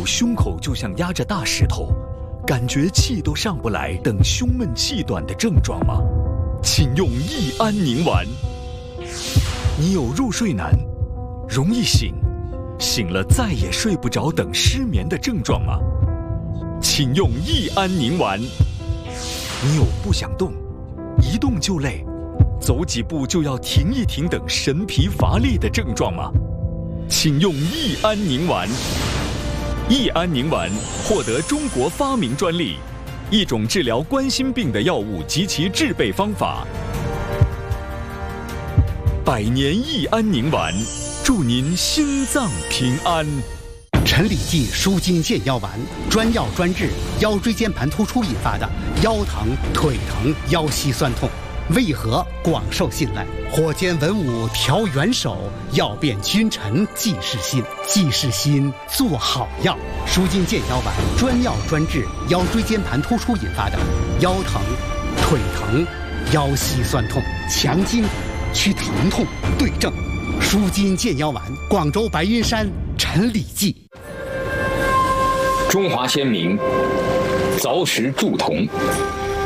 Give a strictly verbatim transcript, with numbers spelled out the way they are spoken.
有胸口就像压着大石头，感觉气都上不来等胸闷气短的症状吗？请用益安宁丸。你有入睡难、容易醒、醒了再也睡不着等失眠的症状吗？请用益安宁丸。你有不想动、一动就累、走几步就要停一停等神疲乏力的症状吗？请用益安宁丸。益安宁丸获得中国发明专利，一种治疗冠心病的药物及其制备方法。百年益安宁丸，祝您心脏平安。 陈李济舒筋健腰丸，专药专治腰椎间盘突出引发的腰疼、腿疼、腰膝酸痛，为何广受信赖？火煎文武调元首，药变君臣济世心。济世心，做好药。舒筋健腰丸，专药专治腰椎间盘突出引发的腰疼、腿疼、腰膝酸痛，强筋去疼痛，对症。舒筋健腰丸，广州白云山陈李济。 中华先民，凿石铸铜，